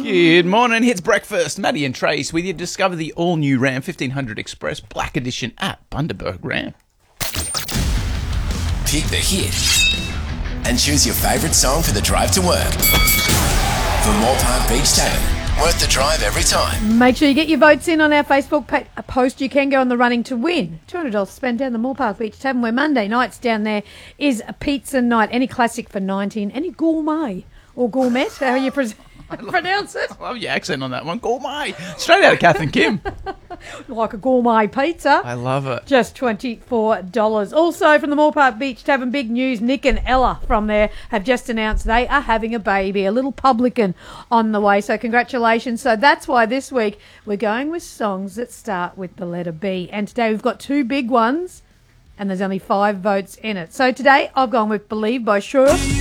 Good morning, it's breakfast. Maddie and Trace with you. Discover the all-new Ram 1500 Express Black Edition at Bundaberg Ram. Pick the hit and choose your favourite song for the drive to work. For Moore Park Beach Tavern, worth the drive every time. Make sure you get your votes in on our Facebook post. You can go on the running to win $200 spent down the Moore Park Beach Tavern, where Monday nights down there is a pizza night. Any classic for 19, any gourmet or gourmet, how you pronounce it. I love your accent on that one. Gourmet. Straight out of Kath and Kim. Like a gourmet pizza. I love it. Just $24. Also from the Moore Park Beach Tavern, big news. Nick and Ella from there have just announced they are having a baby, a little publican on the way. So congratulations. So that's why this week we're going with songs that start with the letter B. And today we've got two big ones and there's only 5 votes in it. So today I've gone with Believe by Sure.